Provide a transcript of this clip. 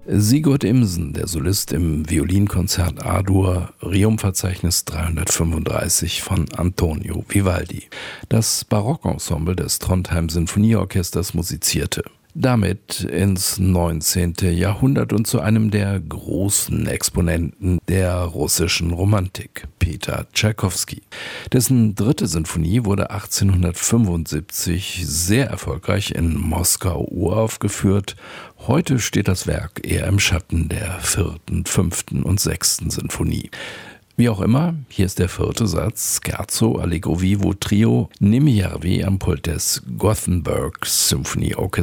Sigurd Imsen, der Solist im Violinkonzert A-Dur, Requiem-Verzeichnis 335 von Antonio Vivaldi. Das Barockensemble des Trondheim Sinfonieorchesters musizierte. Damit ins 19. Jahrhundert und zu einem der großen Exponenten der russischen Romantik, Peter Tschaikowski. Dessen 3. Sinfonie wurde 1875 sehr erfolgreich in Moskau uraufgeführt. Heute steht das Werk eher im Schatten der 4., 5. und 6. Sinfonie. Wie auch immer, hier ist der 4. Satz, Scherzo Allegro Vivo Trio Nimijärvi am Pult des Gothenburg Symphony Orchestra.